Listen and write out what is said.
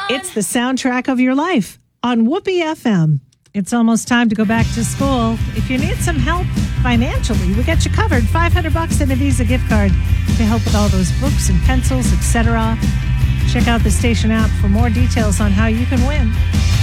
It's the soundtrack of your life on Whoopee FM. It's almost time to go back to school. If you need some help financially, we got you covered. $500 and a Visa gift card to help with all those books and pencils, etc. Check out the station app for more details on how you can win.